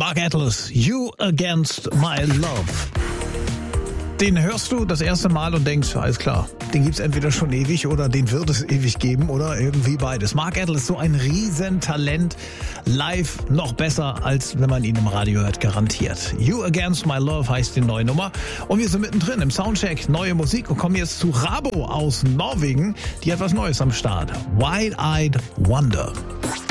Mark Atlas, You Against My Love. Den hörst du das erste Mal und denkst, alles klar, den gibt's entweder schon ewig oder den wird es ewig geben oder irgendwie beides. Mark Atlas, so ein Riesentalent, live noch besser, als wenn man ihn im Radio hört, garantiert. You Against My Love heißt die neue Nummer und wir sind mittendrin im Soundcheck, neue Musik und kommen jetzt zu Rabo aus Norwegen, die hat was Neues am Start. Wide-Eyed Wonder.